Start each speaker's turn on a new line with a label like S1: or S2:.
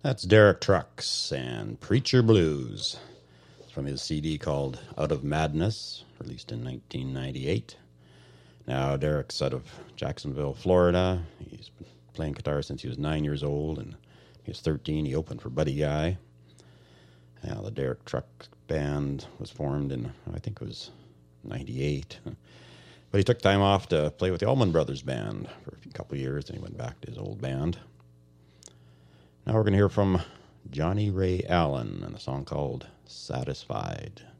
S1: That's Derek Trucks and Preacher Blues from his CD called Out of Madness, released in 1998. Now, Derek's out of Jacksonville, Florida. He's been playing guitar since he was 9 years old, and he was 13. He opened for Buddy Guy. Now, the Derek Truck Band was formed in, I think it was 98. But he took time off to play with the Allman Brothers Band for a couple of years, and he went back to his old band. Now we're going to hear from Johnny Ray Allen and a song called Satisfied.